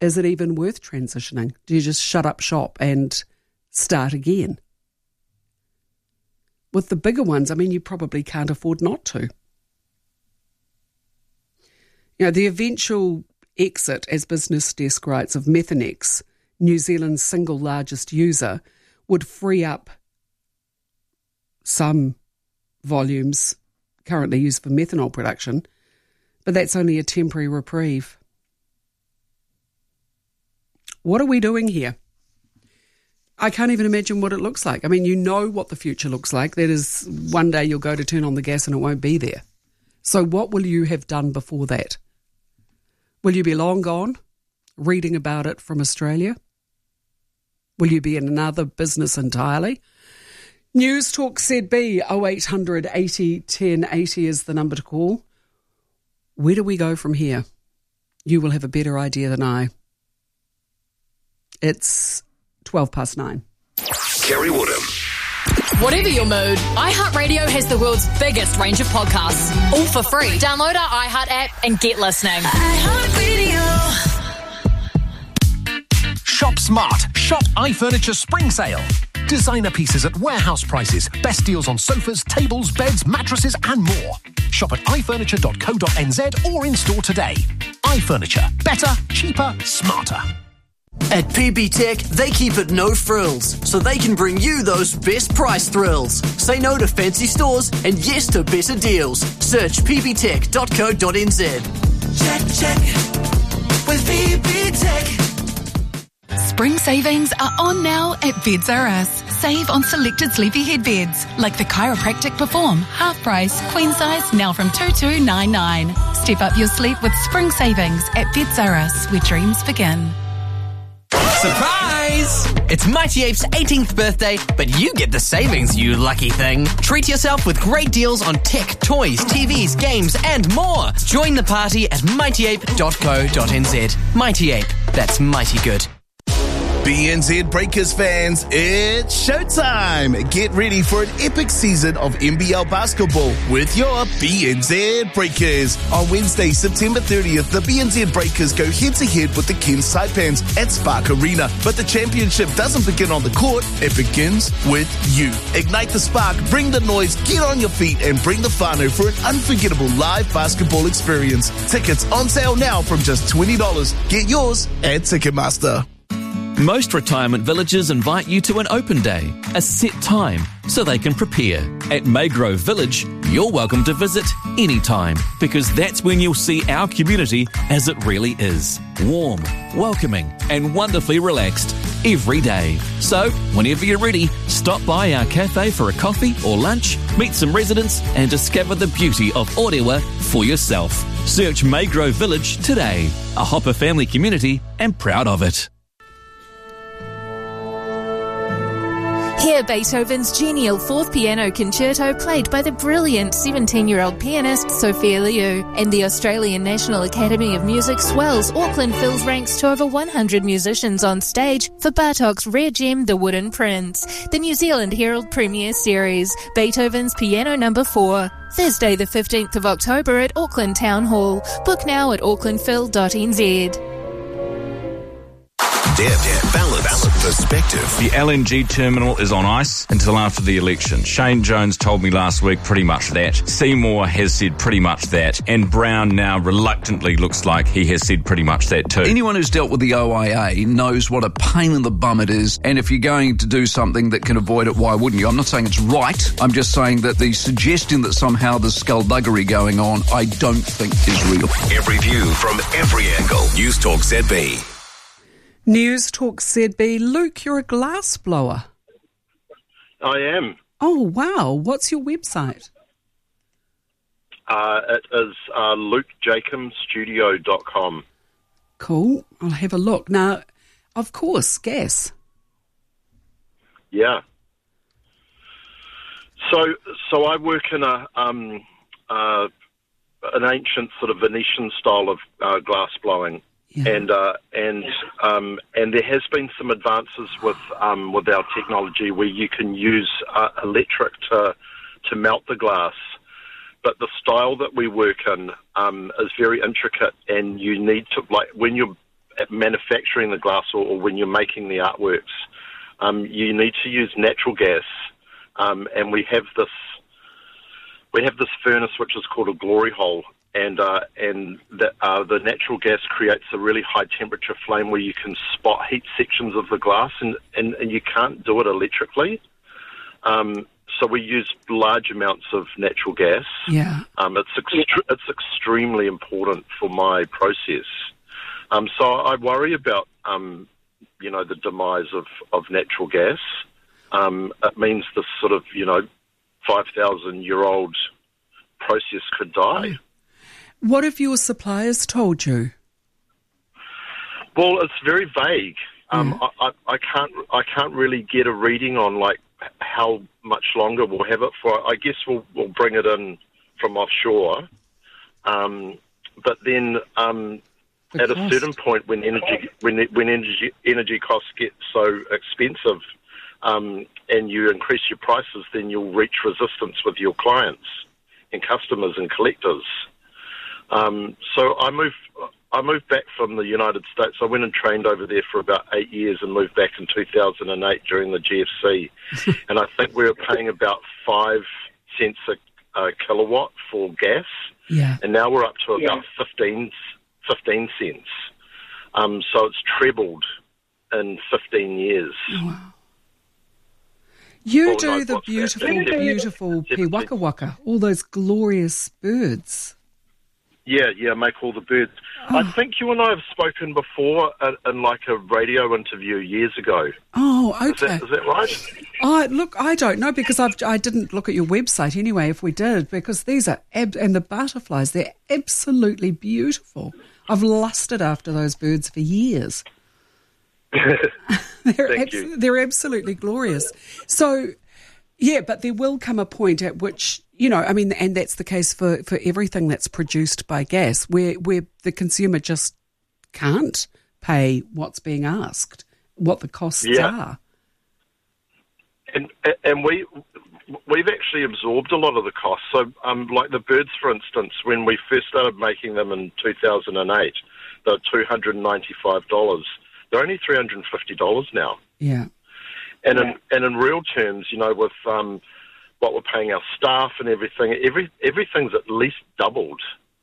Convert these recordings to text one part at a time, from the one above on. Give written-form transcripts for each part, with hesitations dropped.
is it even worth transitioning? Do you just shut up shop and start again? With the bigger ones, I mean, you probably can't afford not to. You know, the eventual exit, as Business Desk writes, of Methanex, New Zealand's single largest user, would free up some volumes currently used for methanol production, but that's only a temporary reprieve. What are we doing here? I can't even imagine what it looks like. I mean, you know what the future looks like. That is, one day you'll go to turn on the gas and it won't be there. So what will you have done before that? Will you be long gone, reading about it from Australia? Will you be in another business entirely? News Talk ZB 0800 80 10 80 is the number to call. Where do we go from here? You will have a better idea than I. It's 9:12. Kerry Woodham. Whatever your mood, iHeartRadio has the world's biggest range of podcasts, all for free. Download our iHeart app and get listening. iHeartRadio. Shop smart. Shop iFurniture Spring Sale. Designer pieces at warehouse prices. Best deals on sofas, tables, beds, mattresses and more. Shop at ifurniture.co.nz or in-store today. iFurniture. Better, cheaper, smarter. At PB Tech, they keep it no frills, so they can bring you those best price thrills. Say no to fancy stores and yes to better deals. Search pbtech.co.nz. Check with PB Tech. Spring savings are on now at Beds R Us. Save on selected sleepyhead beds like the Chiropractic Perform, half price, queen size, now from $2,299. Step up your sleep with spring savings at Beds R Us, where dreams begin. Surprise! It's Mighty Ape's 18th birthday, but you get the savings, you lucky thing. Treat yourself with great deals on tech, toys, TVs, games, and more. Join the party at mightyape.co.nz. Mighty Ape, that's mighty good. BNZ Breakers fans, it's showtime! Get ready for an epic season of NBL basketball with your BNZ Breakers. On Wednesday, September 30th, the BNZ Breakers go head-to-head with the Cairns Taipans at Spark Arena. But the championship doesn't begin on the court, it begins with you. Ignite the spark, bring the noise, get on your feet, and bring the whānau for an unforgettable live basketball experience. Tickets on sale now from just $20. Get yours at Ticketmaster. Most retirement villages invite you to an open day, a set time, so they can prepare. At Maygrove Village, you're welcome to visit anytime, because that's when you'll see our community as it really is. Warm, welcoming, and wonderfully relaxed every day. So, whenever you're ready, stop by our cafe for a coffee or lunch, meet some residents, and discover the beauty of Orewa for yourself. Search Maygrove Village today, a Hopper family community, and proud of it. Hear Beethoven's genial Fourth Piano Concerto played by the brilliant 17-year-old pianist Sophia Liu. And the Australian National Academy of Music swells Auckland Phil's ranks to over 100 musicians on stage for Bartok's rare gem, The Wooden Prince. The New Zealand Herald Premiere Series, Beethoven's Piano No. 4. Thursday the 15th of October at Auckland Town Hall. Book now at aucklandphil.nz. Depth, balance, perspective. The LNG terminal is on ice until after the election. Shane Jones told me last week pretty much that. Seymour has said pretty much that. And Brown now reluctantly looks like he has said pretty much that too. Anyone who's dealt with the OIA knows what a pain in the bum it is. And if you're going to do something that can avoid it, why wouldn't you? I'm not saying it's right. I'm just saying that the suggestion that somehow there's skullduggery going on, I don't think is real. Every view from every angle. News Talk ZB. News Talk ZB. Luke, you're a glass blower. I am. Oh, wow. What's your website? It is lukejacomstudio.com. Cool. I'll have a look. Now, of course, gas. Yeah. So I work in an ancient sort of Venetian style of glass blowing. Yeah. And there has been some advances with our technology where you can use electric to melt the glass, but the style that we work in is very intricate, and you need to, like, when you're manufacturing the glass or when you're making the artworks, you need to use natural gas, and we have this furnace which is called a glory hole, and the natural gas creates a really high temperature flame where you can spot heat sections of the glass, and you can't do it electrically. So we use large amounts of natural gas. Yeah. It's extremely important for my process. So I worry about the demise of natural gas. It means this sort of 5,000-year-old process could die. What have your suppliers told you? Well, it's very vague. I can't really get a reading on like how much longer we'll have it for. I guess we'll bring it in from offshore, but then at a certain point when energy costs get so expensive, and you increase your prices, then you'll reach resistance with your clients and customers and collectors. So I moved back from the United States. I went and trained over there for about 8 years and moved back in 2008 during the GFC. And I think we were paying about 5 cents a kilowatt for gas. Yeah. And now we're up to about 15 cents. So it's trebled in 15 years. Wow. You do the beautiful Pī Waka, all those glorious birds. Yeah, make all the birds. I think you and I have spoken before in like a radio interview years ago. Oh, okay. Is that right? Look, I don't know because I didn't look at your website anyway, if we did, because these are, and the butterflies, they're absolutely beautiful. I've lusted after those birds for years. They're absolutely glorious. So, yeah, but there will come a point at which, and that's the case for everything that's produced by gas, where the consumer just can't pay what's being asked, what the costs are. And we've actually absorbed a lot of the costs. So, like the birds, for instance, when we first started making them in 2008, they were $295. They're only $350 now. Yeah. And in real terms, with what we're paying our staff and everything, everything's at least doubled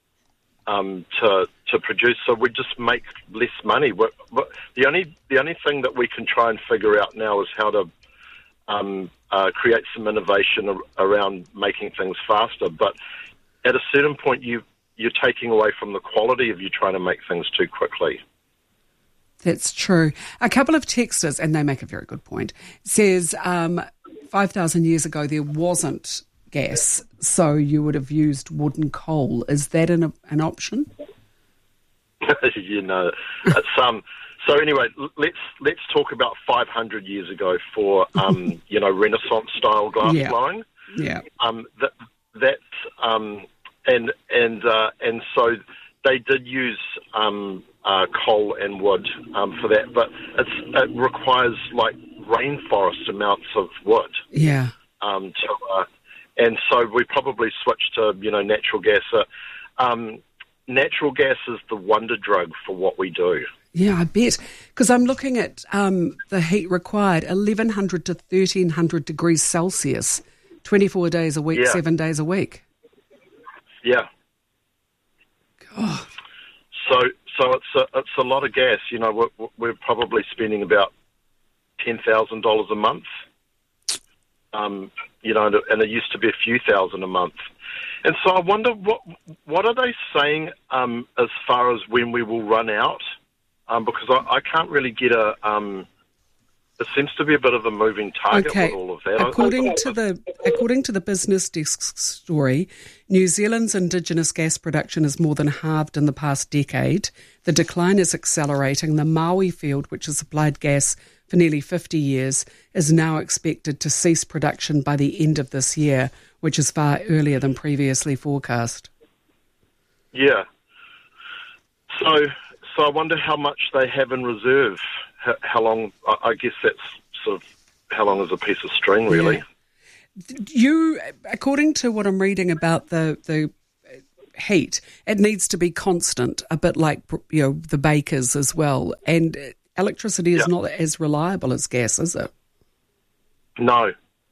to produce. So we just make less money. The only thing that we can try and figure out now is how to create some innovation around making things faster. But at a certain point, you're taking away from the quality of you trying to make things too quickly. That's true. A couple of texters, and they make a very good point, says 5,000 years ago there wasn't gas, so you would have used wood and coal. Is that an option? It's So anyway, let's talk about 500 years ago for Renaissance style glass blowing. Yeah. And so they did use coal and wood for that, but it requires like rainforest amounts of wood. Yeah. And so we probably switched to natural gas. Natural gas is the wonder drug for what we do. Yeah, I bet. Because I'm looking at the heat required, 1,100 to 1,300 degrees Celsius, 24 days a week, 7 days a week. Yeah. God. So it's a lot of gas. We're probably spending about $10,000 a month. And it used to be a few thousand a month. And so I wonder what are they saying as far as when we will run out? Because I can't really get it seems to be a bit of a moving target with all of that. According to the Business Desk story, New Zealand's indigenous gas production has more than halved in the past decade. The decline is accelerating. The Maui field, which has supplied gas for nearly 50 years, is now expected to cease production by the end of this year, which is far earlier than previously forecast. Yeah. So I wonder how much they have in reserve. How long? I guess that's sort of how long is a piece of string, really. Yeah. You, according to what I'm reading about the heat, it needs to be constant, a bit like, the bakers as well. And electricity is not as reliable as gas, is it? No,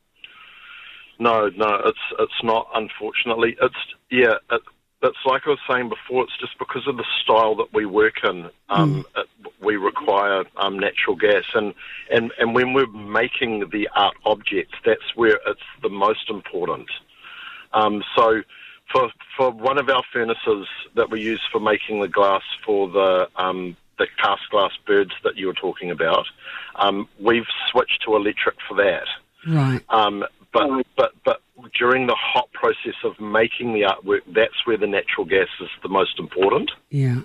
it's not. Unfortunately, it's like I was saying before. It's just because of the style that we work in. We require natural gas, and when we're making the art objects, that's where it's the most important. So for one of our furnaces that we use for making the glass for the cast glass birds that you were talking about, we've switched to electric for that. Right. But during the hot process of making the artwork, that's where the natural gas is the most important. Yeah.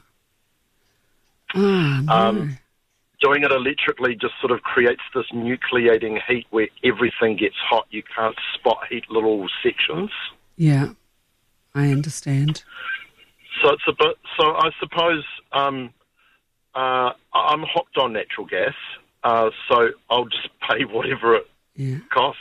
Oh, no. Doing it electrically just sort of creates this nucleating heat where everything gets hot. You can't spot heat little sections. Yeah, I understand. So it's a bit. So I suppose I'm hooked on natural gas. So I'll just pay whatever it costs.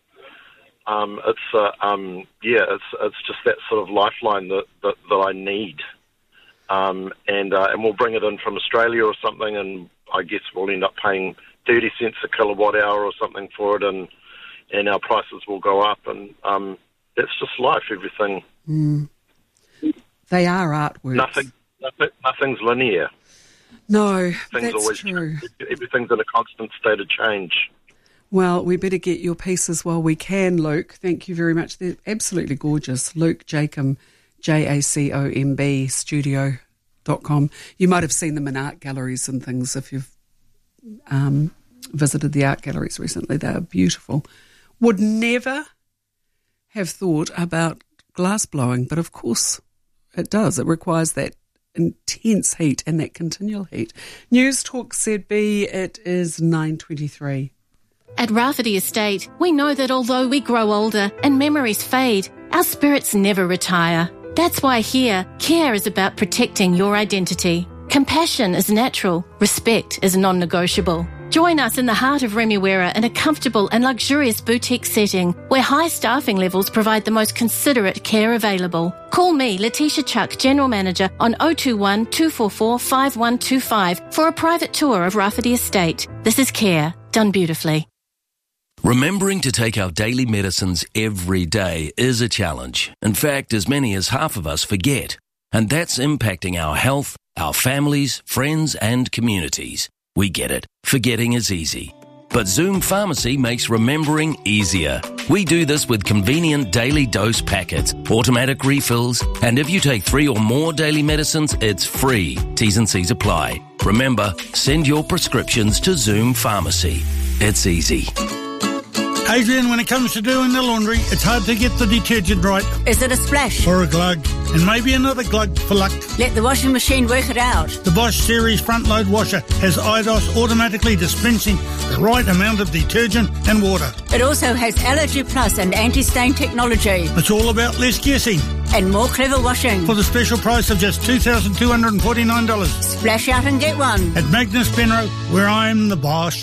It's just that sort of lifeline that I need. And we'll bring it in from Australia or something, and I guess we'll end up paying 30 cents a kilowatt hour or something for it, and our prices will go up, and that's just life. Everything. They are artworks. Nothing's linear. No, Things that's always true. Everything's in a constant state of change. Well, we better get your pieces while we can, Luke. Thank you very much. They're absolutely gorgeous. Luke Jacomb, JACOMB, studio.com. You might have seen them in art galleries and things if you've visited the art galleries recently. They are beautiful. Would never have thought about glass blowing, but of course it does. It requires that intense heat and that continual heat. News Talk ZB, it is 9:23. At Rafferty Estate, we know that although we grow older and memories fade, our spirits never retire. That's why here, care is about protecting your identity. Compassion is natural. Respect is non-negotiable. Join us in the heart of Remuera in a comfortable and luxurious boutique setting where high staffing levels provide the most considerate care available. Call me, Letitia Chuck, General Manager, on 021 244 5125 for a private tour of Rafferty Estate. This is care done beautifully. Remembering to take our daily medicines every day is a challenge. In fact, as many as half of us forget. And that's impacting our health, our families, friends and communities. We get it. Forgetting is easy. But Zoom Pharmacy makes remembering easier. We do this with convenient daily dose packets, automatic refills, and if you take 3 or more daily medicines, it's free. T's and C's apply. Remember, send your prescriptions to Zoom Pharmacy. It's easy. Adrian, when it comes to doing the laundry, it's hard to get the detergent right. Is it a splash? Or a glug. And maybe another glug for luck. Let the washing machine work it out. The Bosch Series front load washer has IDOS automatically dispensing the right amount of detergent and water. It also has Allergy Plus and anti-stain technology. It's all about less guessing. And more clever washing. For the special price of just $2,249. Splash out and get one. At Magnus Penrose, where I'm the Bosch.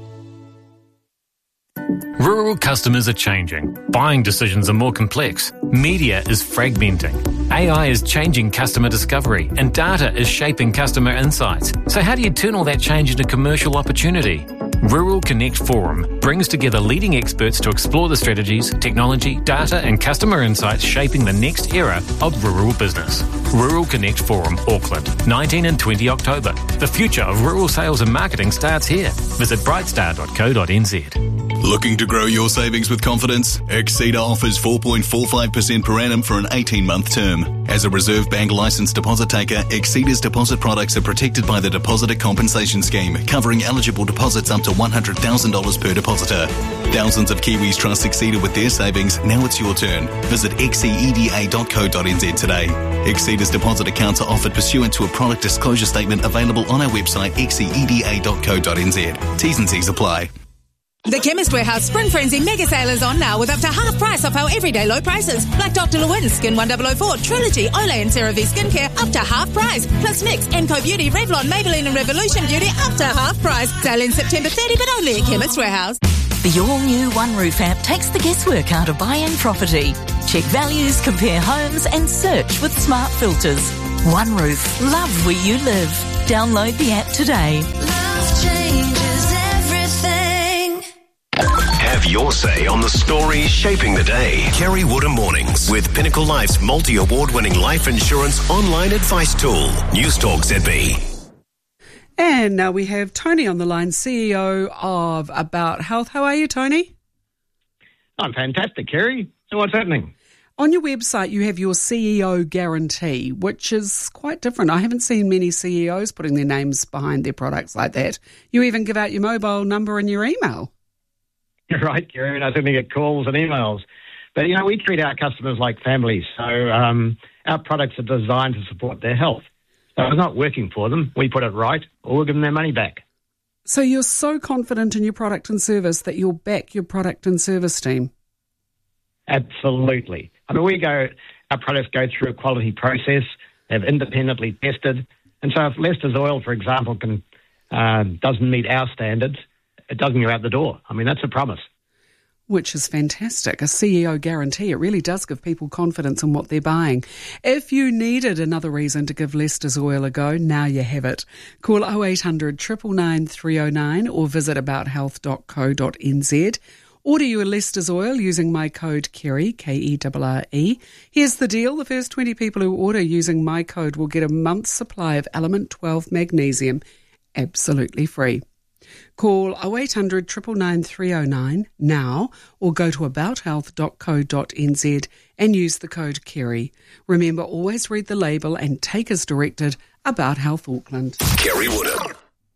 Rural customers are changing. Buying decisions are more complex. Media is fragmenting. AI is changing customer discovery and data is shaping customer insights. So how do you turn all that change into commercial opportunity? Rural Connect Forum brings together leading experts to explore the strategies, technology, data and customer insights shaping the next era of rural business. Rural Connect Forum, Auckland, 19 and 20 October. The future of rural sales and marketing starts here. Visit brightstar.co.nz. Looking to grow your savings with confidence? Exceeder offers 4.45% per annum for an 18-month term. As a Reserve Bank licensed deposit taker, Exceeder's deposit products are protected by the Depositor Compensation Scheme, covering eligible deposits up to $100,000 per depositor. Thousands of Kiwis trust Exceeder with their savings. Now it's your turn. Visit xceda.co.nz today. Exceeder's deposit accounts are offered pursuant to a product disclosure statement available on our website xceda.co.nz. T's and C's apply. The Chemist Warehouse Spring Frenzy Mega Sale is on now with up to half price off our everyday low prices. Like Dr. Lewin, Skin 1004, Trilogy, Olay and CeraVe Skincare up to half price. Plus Mix, Enco Beauty, Revlon, Maybelline and Revolution Beauty up to half price. Sale in September 30 but only at Chemist Warehouse. The all-new One Roof app takes the guesswork out of buying property. Check values, compare homes and search with smart filters. One Roof. Love where you live. Download the app today. Love changes everything. Have your say on the stories shaping the day. Kerry Woodham Mornings with Pinnacle Life's multi-award-winning life insurance online advice tool. Newstalk ZB. And now we have Tony on the line, CEO of About Health. How are you, Tony? I'm fantastic, Kerry. So what's happening? On your website, you have your CEO guarantee, which is quite different. I haven't seen many CEOs putting their names behind their products like that. You even give out your mobile number and your email. You're right, Kerry, and I certainly get calls and emails. But, we treat our customers like families. So our products are designed to support their health. So if it's not working for them, we put it right, or we'll give them their money back. So you're so confident in your product and service that you'll back your product and service team? Absolutely. Our products go through a quality process. They've independently tested. And so if Leicester's Oil, for example, doesn't meet our standards, it doesn't go out the door. That's a promise. Which is fantastic. A CEO guarantee. It really does give people confidence in what they're buying. If you needed another reason to give Leicester's Oil a go, now you have it. Call 0800 999 309 or visit abouthealth.co.nz. Order your Leicester's Oil using my code KERRY, KERRE. Here's the deal. The first 20 people who order using my code will get a month's supply of Element 12 magnesium absolutely free. Call 0800 999 309 now or go to abouthealth.co.nz and use the code KERRY. Remember, always read the label and take as directed. About Health Auckland. Kerry Woodham.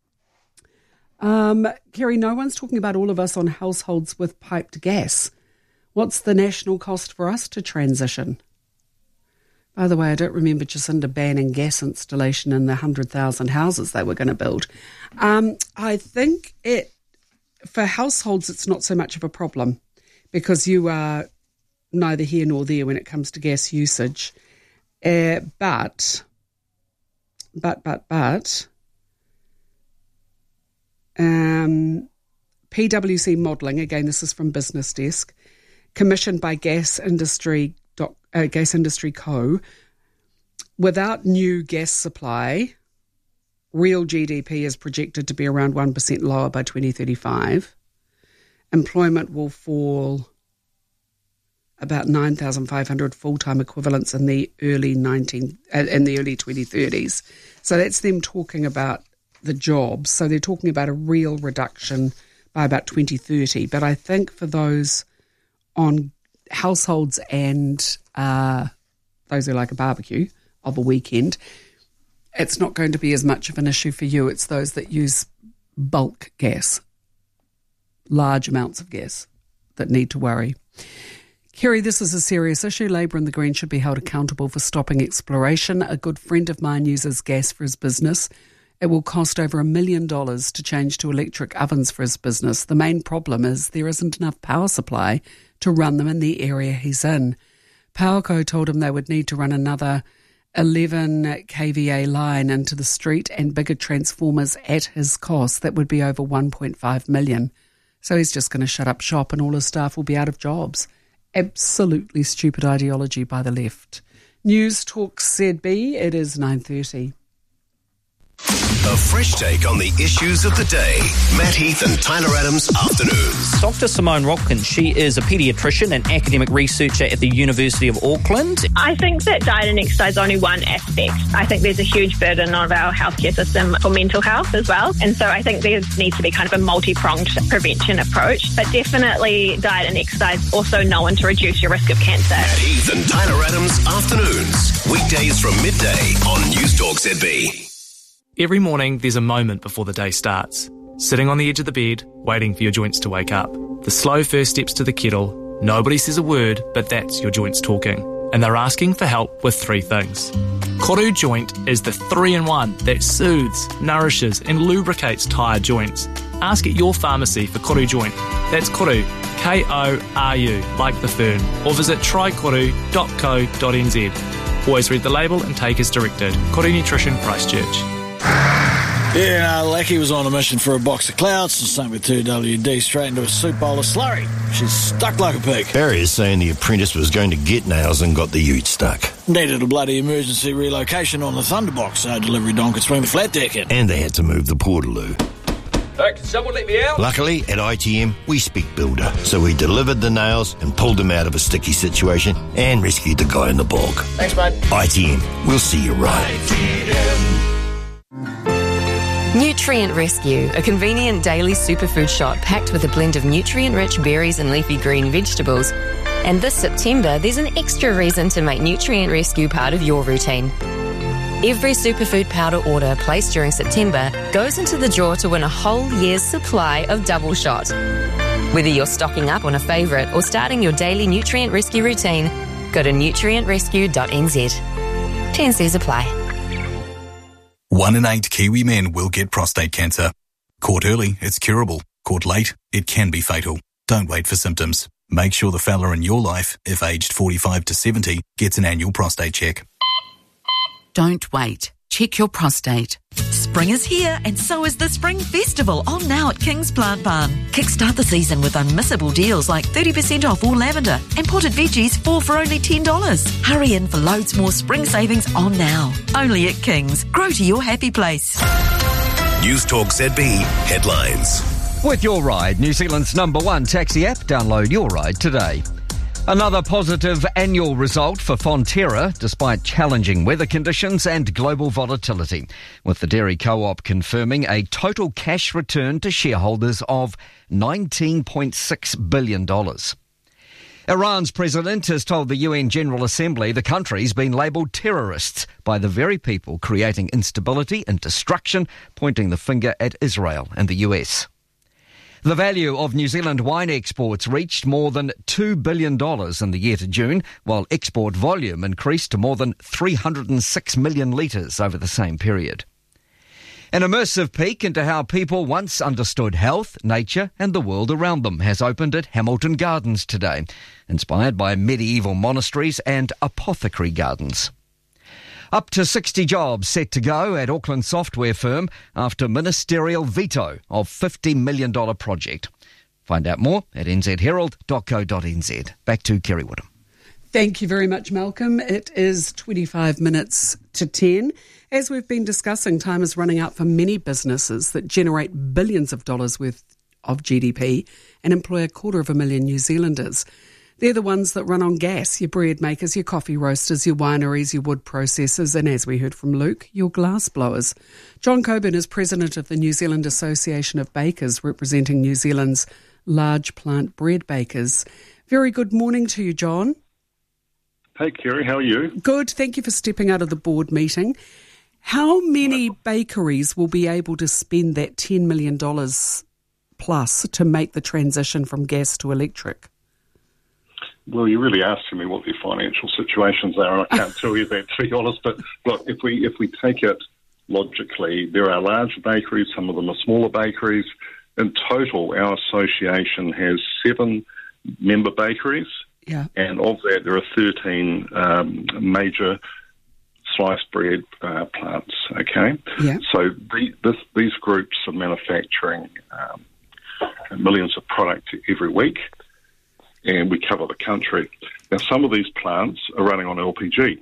Kerry, no one's talking about all of us on households with piped gas. What's the national cost for us to transition? By the way, I don't remember Jacinda banning gas installation in the 100,000 houses they were going to build. I think for households, it's not so much of a problem because you are neither here nor there when it comes to gas usage. But PwC modelling, again, this is from Business Desk, commissioned by Gas Industry Co. Without new gas supply, real GDP is projected to be around 1% lower by 2035. Employment will fall about 9,500 full-time equivalents in the early 2030s. So that's them talking about the jobs. So they're talking about a real reduction by about 2030. But I think for those on households and those who like a barbecue of a weekend, it's not going to be as much of an issue for you. It's those that use bulk gas, large amounts of gas, that need to worry. Kerry, this is a serious issue. Labour and the Greens should be held accountable for stopping exploration. A good friend of mine uses gas for his business. It will cost over $1 million to change to electric ovens for his business. The main problem is there isn't enough power supply to run them in the area he's in. Powerco told him they would need to run another 11 kVA line into the street and bigger transformers at his cost. That would be over $1.5 million. So he's just going to shut up shop and all his staff will be out of jobs. Absolutely stupid ideology by the left. News Talk ZB, it is 9:30. A fresh take on the issues of the day. Matt Heath and Tyler Adams Afternoons. Dr. Simone Rodkin, she is a paediatrician and academic researcher at the University of Auckland. I think that diet and exercise is only one aspect. I think there's a huge burden on our healthcare system for mental health as well. And so I think there needs to be kind of a multi-pronged prevention approach. But definitely diet and exercise also known to reduce your risk of cancer. Matt Heath and Tyler Adams Afternoons. Weekdays from midday on Newstalk ZB. Every morning, there's a moment before the day starts. Sitting on the edge of the bed, waiting for your joints to wake up. The slow first steps to the kettle. Nobody says a word, but that's your joints talking. And they're asking for help with 3 things. Koru Joint is the 3-in-1 that soothes, nourishes and lubricates tired joints. Ask at your pharmacy for Koru Joint. That's Koru, K-O-R-U, like the fern. Or visit trykoru.co.nz. Always read the label and take as directed. Koru Nutrition, Christchurch. Yeah, Lackey was on a mission for a box of clouds, and same with 2WD, straight into a soup bowl of slurry. She's stuck like a pig. Barry is saying the apprentice was going to get nails and got the ute stuck. Needed a bloody emergency relocation on the Thunderbox, so delivery don could swing the flat deck in. And they had to move the portaloo. Can someone let me out? Luckily, at ITM, we speak builder, so we delivered the nails and pulled him out of a sticky situation and rescued the guy in the bog. Thanks, mate. ITM, we'll see you right. Nutrient Rescue, a convenient daily superfood shot packed with a blend of nutrient-rich berries and leafy green vegetables. And this September, there's an extra reason to make Nutrient Rescue part of your routine. Every superfood powder order placed during September goes into the draw to win a whole year's supply of Double Shot. Whether you're stocking up on a favourite or starting your daily Nutrient Rescue routine, go to nutrientrescue.nz. T&Cs apply. 1 in 8 Kiwi men will get prostate cancer. Caught early, it's curable. Caught late, it can be fatal. Don't wait for symptoms. Make sure the fella in your life, if aged 45 to 70, gets an annual prostate check. Don't wait. Check your prostate. Spring is here and so is the Spring Festival on now at King's Plant Barn. Kickstart the season with unmissable deals like 30% off all lavender and potted veggies 4 for only $10. Hurry in for loads more spring savings on now. Only at King's. Grow to your happy place. News Talk ZB headlines. With Your Ride, New Zealand's #1 taxi app. Download Your Ride today. Another positive annual result for Fonterra, despite challenging weather conditions and global volatility, with the dairy co-op confirming a total cash return to shareholders of $19.6 billion. Iran's president has told the UN General Assembly the country's been labelled terrorists by the very people creating instability and destruction, pointing the finger at Israel and the US. The value of New Zealand wine exports reached more than $2 billion in the year to June, while export volume increased to more than 306 million litres over the same period. An immersive peek into how people once understood health, nature and the world around them has opened at Hamilton Gardens today, inspired by medieval monasteries and apothecary gardens. Up to 60 jobs set to go at Auckland software firm after ministerial veto of $50 million project. Find out more at nzherald.co.nz. Back to Kerry Woodham. Thank you very much, Malcolm. It is 25 minutes to 10. As we've been discussing, time is running out for many businesses that generate billions of dollars worth of GDP and employ 250,000 New Zealanders. They're the ones that run on gas, your bread makers, your coffee roasters, your wineries, your wood processors, and as we heard from Luke, your glass blowers. John Coburn is president of the New Zealand Association of Bakers, representing New Zealand's large plant bread bakers. Very good morning to you, John. Hey, Kerry, how are you? Good, thank you for stepping out of the board meeting. How many bakeries will be able to spend that $10 million plus to make the transition from gas to electric? Well, you're really asking me what their financial situations are, and I can't tell you that, to be honest. But look, if we take it logically, there are large bakeries, some of them are smaller bakeries. In total, our association has 7 member bakeries, and of that, there are 13 major sliced bread plants. Okay, so these groups are manufacturing millions of product every week. And we cover the country. Now, some of these plants are running on LPG.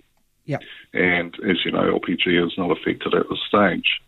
And as you know, LPG is not affected at this stage.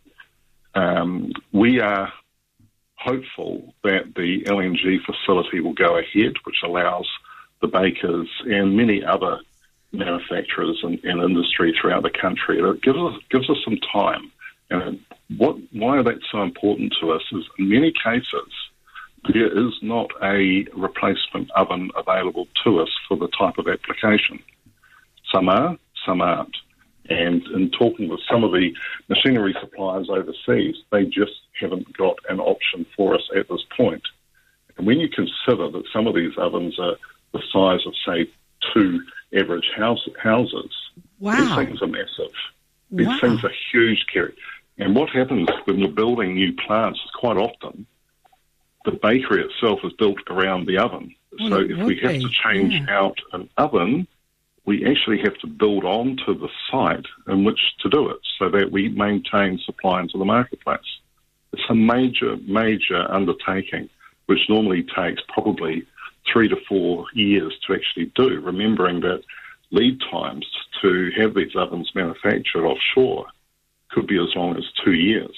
We are hopeful that the LNG facility will go ahead, which allows the bakers and many other manufacturers and industry throughout the country. It gives us some time. And why that's so important to us is in many cases, there is not a replacement oven available to us for the type of application. Some are, some aren't. And in talking with some of the machinery suppliers overseas, they just haven't got an option for us at this point. And when you consider that some of these ovens are the size of, say, 2 average houses, these things are massive. These things are huge, Kerry. And what happens when you're building new plants is quite often the bakery itself is built around the oven. So if we have to change out an oven, we actually have to build onto the site in which to do it so that we maintain supply into the marketplace. It's a major, major undertaking, which normally takes probably 3 to 4 years to actually do, remembering that lead times to have these ovens manufactured offshore could be as long as 2 years.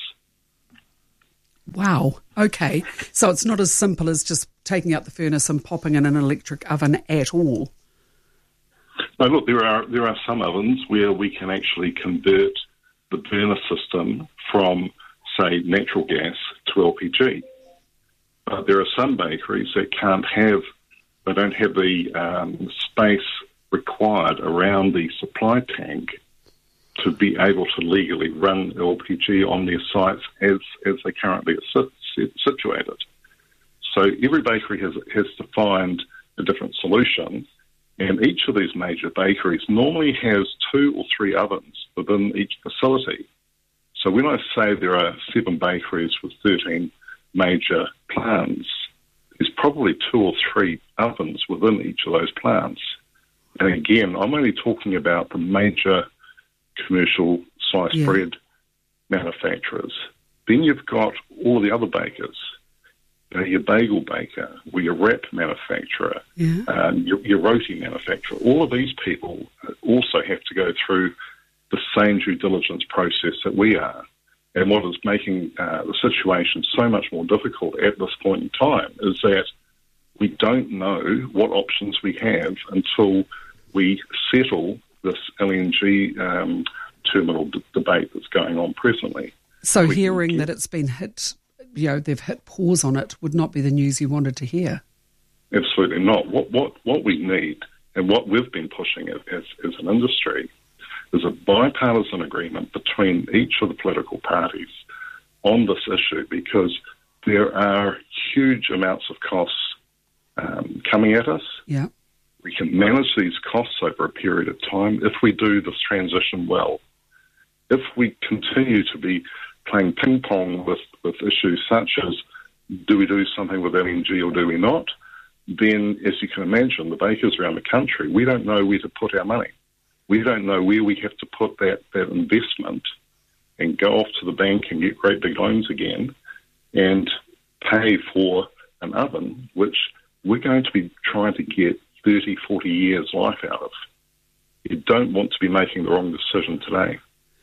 Wow. Okay. So it's not as simple as just taking out the furnace and popping in an electric oven at all. No, look, there are some ovens where we can actually convert the burner system from, say, natural gas to LPG. But there are some bakeries that they don't have the space required around the supply tank to be able to legally run LPG on their sites as they currently are situated. So every bakery has to find a different solution, and each of these major bakeries normally has 2 or 3 ovens within each facility. So when I say there are 7 bakeries with 13 major plants, there's probably 2 or 3 ovens within each of those plants. And again, I'm only talking about the major commercial sliced bread manufacturers. Then you've got all the other bakers, your bagel baker, or your wrap manufacturer, your roti manufacturer. All of these people also have to go through the same due diligence process that we are. And what is making the situation so much more difficult at this point in time is that we don't know what options we have until we settle this LNG terminal debate that's going on presently. So hearing that it's been hit, they've hit pause on it would not be the news you wanted to hear. Absolutely not. What we need, and what we've been pushing as an industry, is a bipartisan agreement between each of the political parties on this issue, because there are huge amounts of costs coming at us. Yeah. We can manage these costs over a period of time if we do this transition well. If we continue to be playing ping pong with issues such as do we do something with LNG or do we not, then as you can imagine, the bakers around the country, we don't know where to put our money. We don't know where we have to put that investment and go off to the bank and get great big loans again and pay for an oven, which we're going to be trying to get 30, 40 years life out of. You don't want to be making the wrong decision today.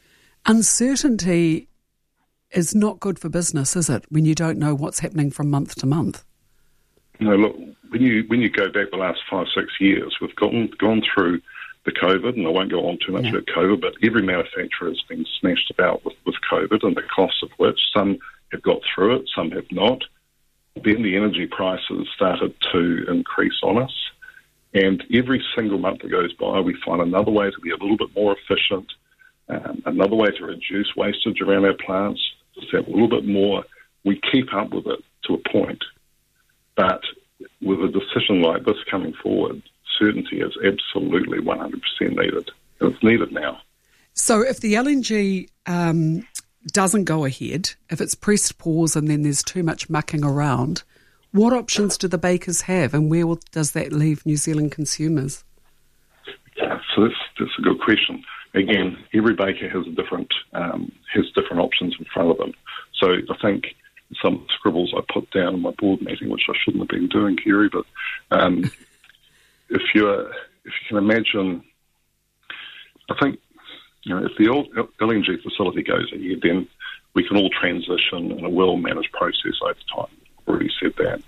Uncertainty is not good for business, is it, when you don't know what's happening from month to month? No, look, when you go back the last 5, 6 years, we've gone through the COVID, and I won't go on too much about COVID, but every manufacturer has been smashed about with COVID and the cost of which. Some have got through it, some have not. Then the energy prices started to increase on us. And every single month that goes by, we find another way to be a little bit more efficient, another way to reduce wastage around our plants, just have a little bit more. We keep up with it to a point. But with a decision like this coming forward, certainty is absolutely 100% needed. And it's needed now. So if the LNG doesn't go ahead, if it's pressed pause and then there's too much mucking around, what options do the bakers have, and where does that leave New Zealand consumers? Yeah, so that's a good question. Again, every baker has different options in front of them. So I think some scribbles I put down in my board meeting, which I shouldn't have been doing, Kerry, but if you can imagine, I think if the old LNG facility goes ahead, then we can all transition in a well-managed process over time. I've already said that.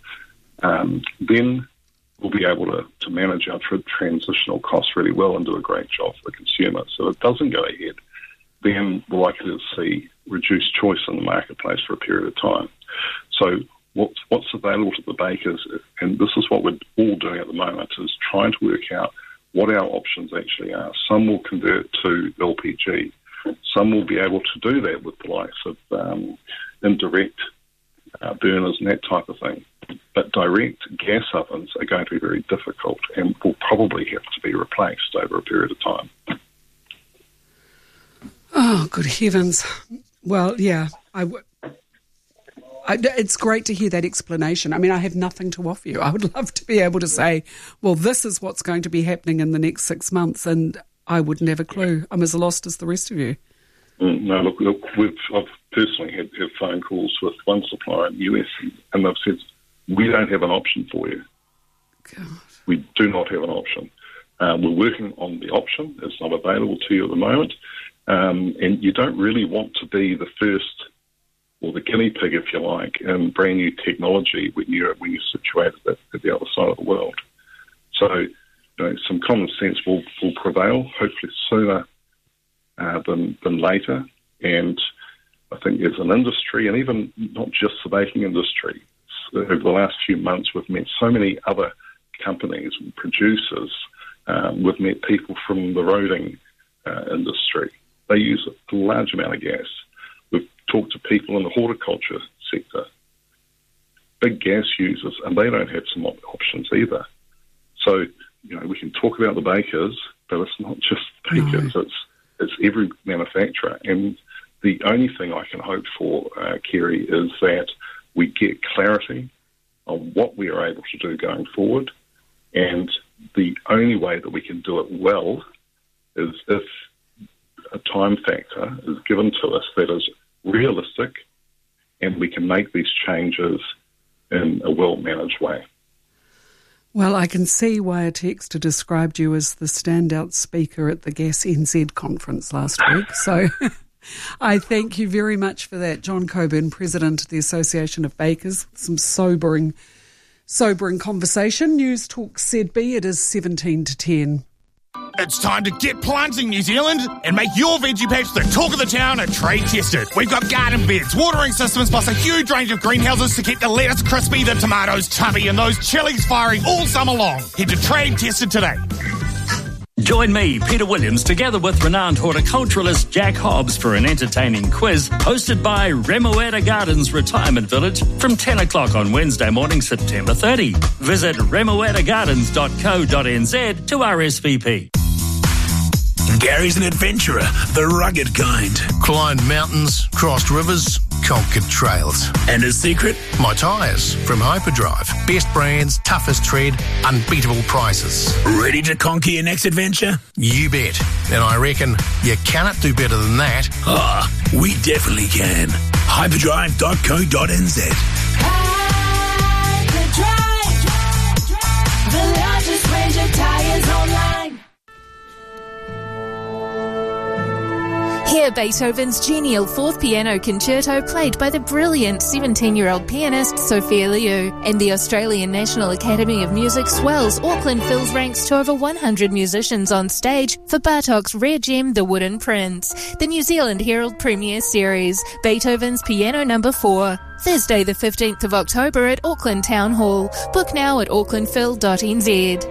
Then we'll be able to manage our transitional costs really well and do a great job for the consumer. So if it doesn't go ahead, then we're likely to see reduced choice in the marketplace for a period of time. So what's available to the bakers, and this is what we're all doing at the moment, is trying to work out what our options actually are. Some will convert to LPG. Some will be able to do that with the likes of indirect burners and that type of thing. But direct gas ovens are going to be very difficult and will probably have to be replaced over a period of time. Oh, good heavens. Well, yeah, I It's great to hear that explanation. I mean, I have nothing to offer you. I would love to be able to say, well, this is what's going to be happening in the next 6 months, and I wouldn't have a clue. I'm as lost as the rest of you. No, look, I've personally had phone calls with one supplier in the US, and they've said, we don't have an option for you. God. We do not have an option. We're working on the option. It's not available to you at the moment. And you don't really want to be the first or the guinea pig, if you like, in brand new technology when you're situated at the other side of the world. So, some common sense will prevail, hopefully sooner than later. And I think as an industry, and even not just the baking industry, over the last few months we've met so many other companies and producers. We've met people from the roading industry. They use a large amount of gas. We've talked to people in the horticulture sector, big gas users, and they don't have some options either. So, we can talk about the bakers, but it's not just bakers, it's every manufacturer. And the only thing I can hope for, Kerry, is that we get clarity on what we are able to do going forward. And the only way that we can do it well is if a time factor is given to us that is realistic and we can make these changes in a well-managed way. Well, I can see why a texter described you as the standout speaker at the Gas NZ conference last week. So I thank you very much for that. John Coburn, President of the Association of Bakers. Some sobering conversation. News Talk ZB, it is 17 to 10. It's time to get planting, New Zealand, and make your veggie patch the talk of the town and trade tested. We've got garden beds, watering systems, plus a huge range of greenhouses to keep the lettuce crispy, the tomatoes tubby, and those chilies firing all summer long. Head to Trade Tested today. Join me, Peter Williams, together with renowned horticulturalist Jack Hobbs for an entertaining quiz hosted by Remoeta Gardens Retirement Village from 10 o'clock on Wednesday morning, September 30. Visit remoetagardens.co.nz to RSVP. Gary's an adventurer, the rugged kind. Climbed mountains, crossed rivers, conquered trails. And his secret? My tyres from Hyperdrive. Best brands, toughest tread, unbeatable prices. Ready to conquer your next adventure? You bet. And I reckon you cannot do better than that. We definitely can. Hyperdrive.co.nz. Hyperdrive, the largest range of tyres online. Hear Beethoven's genial Fourth Piano Concerto played by the brilliant 17-year-old pianist Sophia Liu, and the Australian National Academy of Music swells Auckland Phil's ranks to over 100 musicians on stage for Bartok's rare gem The Wooden Prince, the New Zealand Herald Premiere Series, Beethoven's Piano No. 4, Thursday the 15th of October at Auckland Town Hall. Book now at aucklandphil.nz.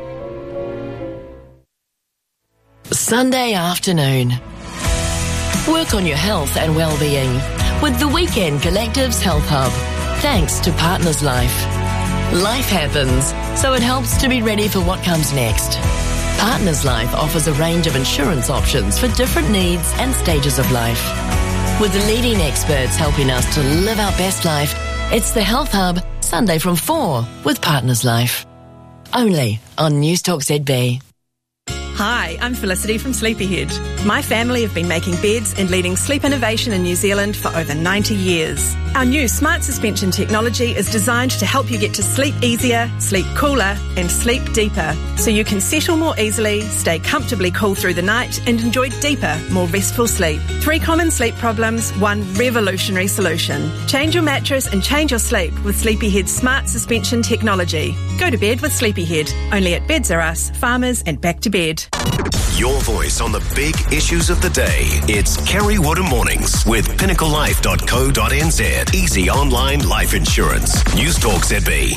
Sunday afternoon. Work on your health and well-being with the Weekend Collective's Health Hub. Thanks to Partners Life. Life happens, so it helps to be ready for what comes next. Partners Life offers a range of insurance options for different needs and stages of life. With the leading experts helping us to live our best life, it's the Health Hub, Sunday from 4 with Partners Life. Only on News Talk ZB. Hi, I'm Felicity from Sleepyhead. My family have been making beds and leading sleep innovation in New Zealand for over 90 years. Our new smart suspension technology is designed to help you get to sleep easier, sleep cooler, and sleep deeper, so you can settle more easily, stay comfortably cool through the night, and enjoy deeper, more restful sleep. 3 common sleep problems, 1 revolutionary solution. Change your mattress and change your sleep with Sleepyhead's smart suspension technology. Go to bed with Sleepyhead, only at Beds R Us, Farmers, and Back to Bed. Your voice on the big issues of the day. It's Kerry Woodham Mornings with pinnaclelife.co.nz. Easy online life insurance. News Talk ZB.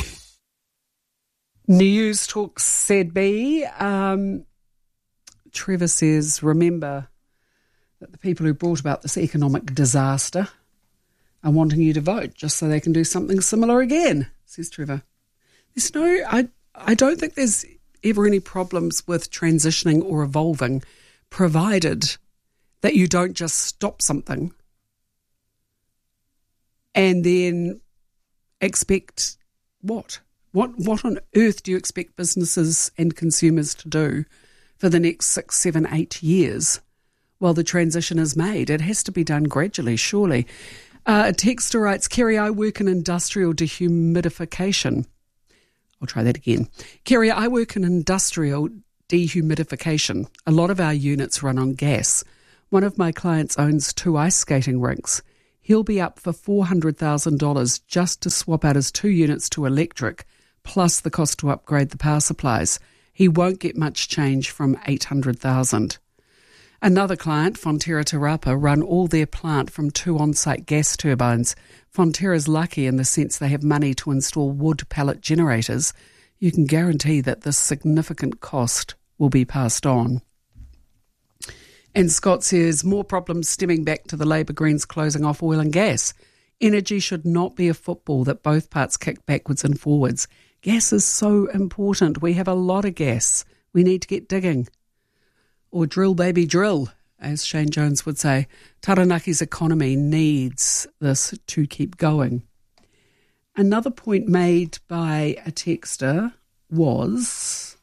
News Talk ZB. Trevor says, remember that the people who brought about this economic disaster are wanting you to vote just so they can do something similar again, says Trevor. There's no, I don't think there's ever any problems with transitioning or evolving, provided that you don't just stop something and then expect what? What on earth do you expect businesses and consumers to do for the next 6, 7, 8 years while the transition is made? It has to be done gradually, surely. A texter writes, Kerry, I work in industrial dehumidification. I'll try that again. Kerry, I work in industrial dehumidification. A lot of our units run on gas. One of my clients owns 2 ice skating rinks. He'll be up for $400,000 just to swap out his 2 units to electric, plus the cost to upgrade the power supplies. He won't get much change from $800,000. Another client, Fonterra Te Rapa, run all their plant from 2 on-site gas turbines. Fonterra's lucky in the sense they have money to install wood pellet generators. You can guarantee that this significant cost will be passed on. And Scott says, more problems stemming back to the Labour Greens closing off oil and gas. Energy should not be a football that both parts kick backwards and forwards. Gas is so important. We have a lot of gas. We need to get digging. Or drill, baby, drill, as Shane Jones would say. Taranaki's economy needs this to keep going. Another point made by a texter was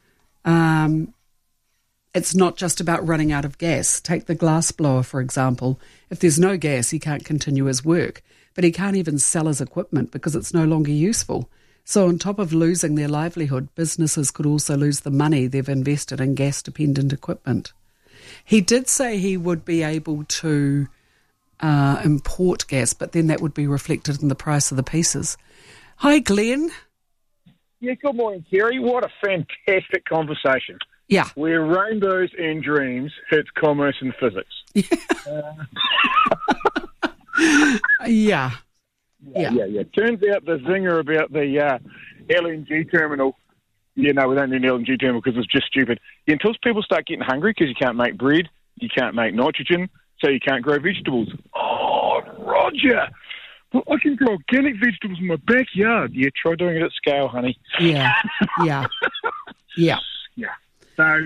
it's not just about running out of gas. Take the glass blower, for example. If there's no gas, he can't continue his work, but he can't even sell his equipment because it's no longer useful. So on top of losing their livelihood, businesses could also lose the money they've invested in gas-dependent equipment. He did say he would be able to import gas, but then that would be reflected in the price of the pieces. Hi, Glenn. Yeah, good morning, Kerry. What a fantastic conversation. Yeah. Where rainbows and dreams hits commerce and physics. Yeah. Yeah. Turns out the zinger about the LNG terminal, we don't need an LNG terminal because it's just stupid. Until people start getting hungry because you can't make bread, you can't make nitrogen, so you can't grow vegetables. Oh, Roger! Well, I can grow organic vegetables in my backyard. Yeah, try doing it at scale, honey. Yeah. So,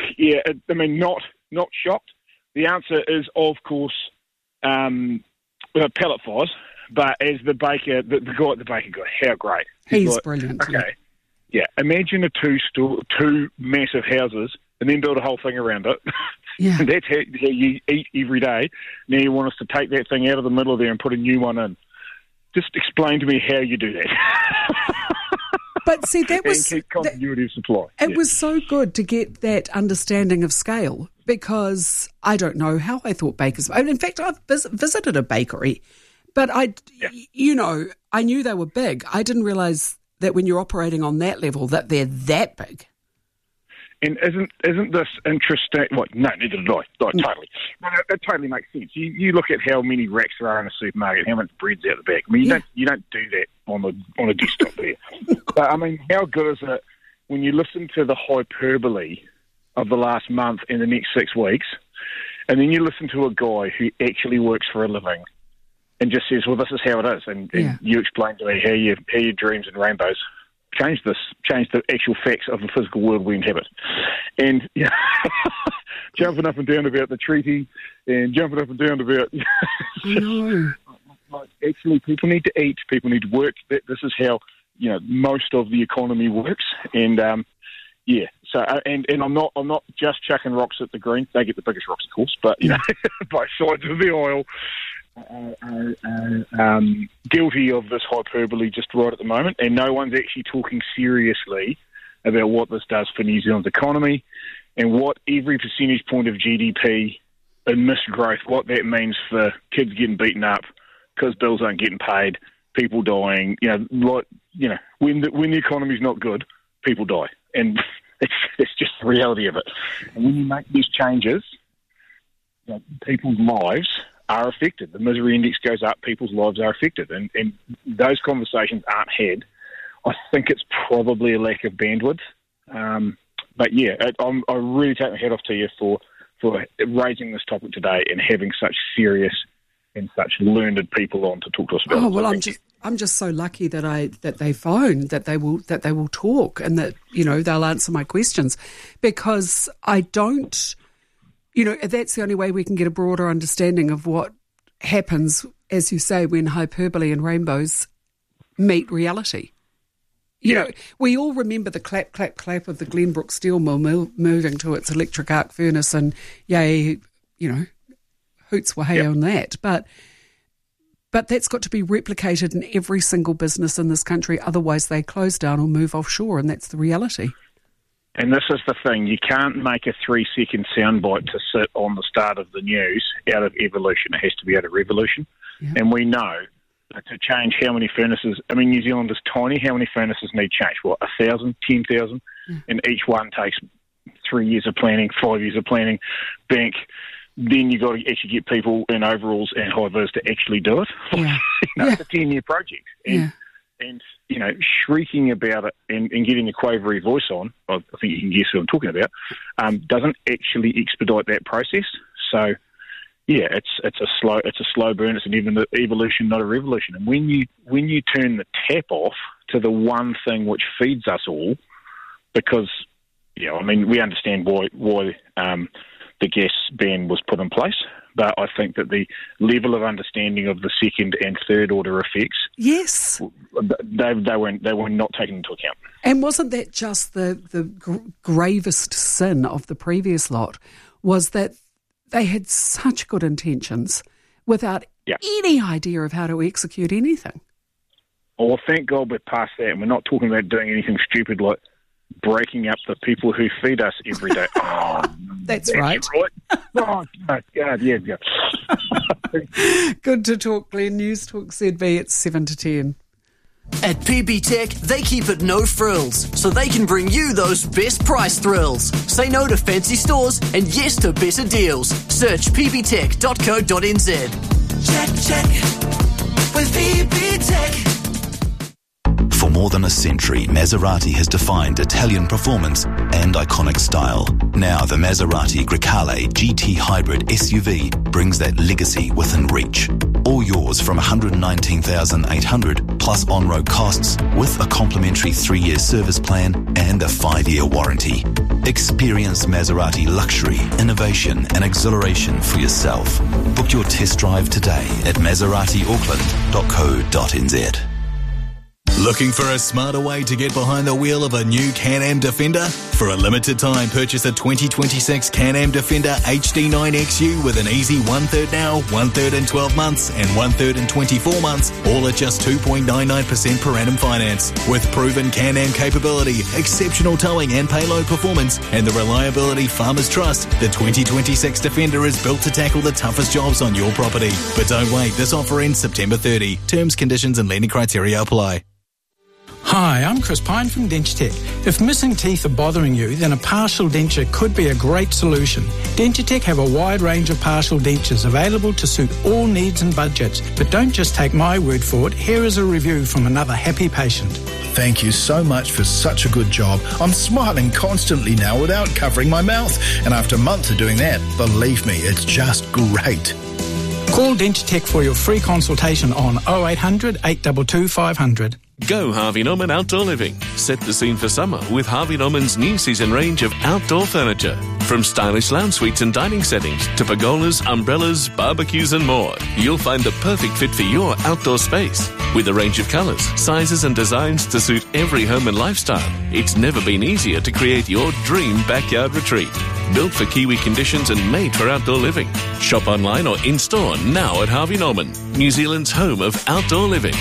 not shocked. The answer is, of course, pellet fires. But as the baker, the guy at the baker guy, how great. He's like, brilliant. Okay. Yeah. Imagine two massive houses and then build a whole thing around it. Yeah. And that's how you eat every day. Now you want us to take that thing out of the middle there and put a new one in. Just explain to me how you do that. But see, that was... And keep continuity of supply. It was so good to get that understanding of scale because I don't know how I thought bakers... In fact, I've visited a bakery, but I knew they were big. I didn't realise that when you're operating on that level that they're that big. And isn't this interesting? Well, no, neither did I. Totally. No, it totally makes sense. You look at how many racks there are in a supermarket, how much bread's out the back. I mean, you don't do that on a desktop there. But, I mean, how good is it when you listen to the hyperbole of the last month and the next 6 weeks, and then you listen to a guy who actually works for a living and just says, well, this is how it is, and you explain to me how your dreams and rainbows change the actual facts of the physical world we inhabit. And jumping up and down about the treaty and jumping up and down about... like, actually, people need to eat, people need to work. This is how, most of the economy works. And, so, and I'm not just chucking rocks at the Greens. They get the biggest rocks, of course, but, both sides of the aisle guilty of this hyperbole just right at the moment, and no one's actually talking seriously about what this does for New Zealand's economy and what every percentage point of GDP in missed growth, what that means for kids getting beaten up because bills aren't getting paid, people dying. When the economy's not good, people die, and it's just the reality of it. And when you make these changes, people's lives are affected. The misery index goes up, people's lives are affected, and those conversations aren't had. I think it's probably a lack of bandwidth. But I really take my hat off to you for raising this topic today and having such serious and such learned people on to talk to us about it. Oh well, I'm just so lucky that they phone, that they will talk, and that they'll answer my questions, because I don't. That's the only way we can get a broader understanding of what happens, as you say, when hyperbole and rainbows meet reality. You know, we all remember the clap, clap, clap of the Glenbrook steel mill moving to its electric arc furnace and, yay, you know, hoots were hey on that. But that's got to be replicated in every single business in this country. Otherwise, they close down or move offshore, and that's the reality. And this is the thing. You can't make a 3-second soundbite to sit on the start of the news out of evolution. It has to be out of revolution. Yeah. And we know to change how many furnaces, I mean, New Zealand is tiny. How many furnaces need change? What, 1,000, 10,000? And each one takes 3 years of planning, 5 years of planning, bank. Then you've got to actually get people in overalls and high vis to actually do it. Yeah. It's a 10-year project. And, you know, shrieking about it and getting a quavery voice on, I think you can guess who I'm talking about, doesn't actually expedite that process. So, yeah, it's a slow burn. It's an evolution, not a revolution. And when you turn the tap off to the one thing which feeds us all, because, I mean, we understand why the gas ban was put in place, but I think that the level of understanding of the second and third order effects, they were not taken into account. And wasn't that just the gravest sin of the previous lot? Was that they had such good intentions without any idea of how to execute anything. Well, thank God we're past that, and we're not talking about doing anything stupid like breaking up the people who feed us every day. That's right. Oh, God, yeah. Good to talk, Glenn. News Talk ZB at 7 to 10. At PB Tech, they keep it no frills, so they can bring you those best price thrills. Say no to fancy stores and yes to better deals. Search pbtech.co.nz. Check with PB Tech. For more than a century, Maserati has defined Italian performance and iconic style. Now the Maserati Grecale GT Hybrid SUV brings that legacy within reach. All yours from $119,800 plus on-road costs with a complimentary 3-year service plan and a 5-year warranty. Experience Maserati luxury, innovation and exhilaration for yourself. Book your test drive today at maseratiauckland.co.nz. Looking for a smarter way to get behind the wheel of a new Can-Am Defender? For a limited time, purchase a 2026 Can-Am Defender HD9 XU with an easy 1/3 now, 1/3 in 12 months, and 1/3 in 24 months, all at just 2.99% per annum finance. With proven Can-Am capability, exceptional towing and payload performance, and the reliability farmers trust, the 2026 Defender is built to tackle the toughest jobs on your property. But don't wait, this offer ends September 30. Terms, conditions and lending criteria apply. Hi, I'm Chris Pine from Dentitech. If missing teeth are bothering you, then a partial denture could be a great solution. Dentitech have a wide range of partial dentures available to suit all needs and budgets. But don't just take my word for it. Here is a review from another happy patient. Thank you so much for such a good job. I'm smiling constantly now without covering my mouth. And after months of doing that, believe me, it's just great. Call Dentitech for your free consultation on 0800 822 500. Go Harvey Norman Outdoor Living. Set the scene for summer with Harvey Norman's new season range of outdoor furniture. From stylish lounge suites and dining settings to pergolas, umbrellas, barbecues and more. You'll find the perfect fit for your outdoor space. With a range of colours, sizes and designs to suit every home and lifestyle. It's never been easier to create your dream backyard retreat. Built for Kiwi conditions and made for outdoor living. Shop online or in-store now at Harvey Norman, New Zealand's home of outdoor living.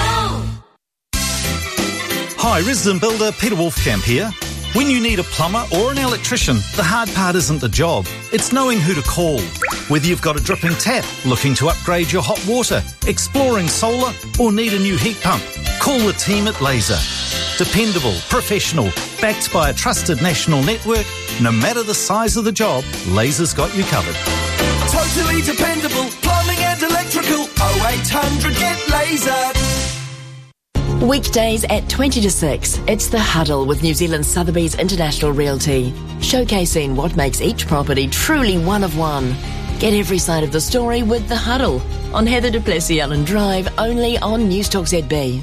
Hi, resident builder Peter Wolfkamp here. When you need a plumber or an electrician, the hard part isn't the job, it's knowing who to call. Whether you've got a dripping tap, looking to upgrade your hot water, exploring solar, or need a new heat pump, call the team at Laser. Dependable, professional, backed by a trusted national network, no matter the size of the job, Laser's got you covered. Totally dependable, plumbing and electrical, 0800 get Laser. Weekdays at 20 to 6, it's The Huddle with New Zealand Sotheby's International Realty, showcasing what makes each property truly one of one. Get every side of the story with The Huddle on Heather du Plessis-Allen Drive, only on News Talk ZB.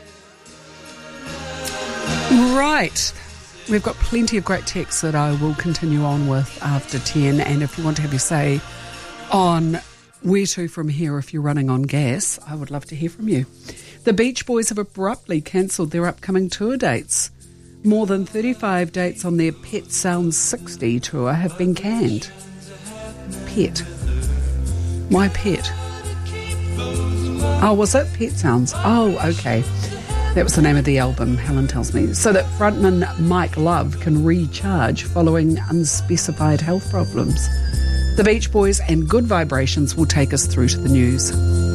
Right. We've got plenty of great texts that I will continue on with after 10, and if you want to have your say on where to from here if you're running on gas, I would love to hear from you. The Beach Boys have abruptly cancelled their upcoming tour dates. More than 35 dates on their Pet Sounds 60 tour have been canned. Pet. Why Pet? Oh, was it Pet Sounds? Oh, okay. That was the name of the album, Helen tells me. So that frontman Mike Love can recharge following unspecified health problems. The Beach Boys and Good Vibrations will take us through to the news.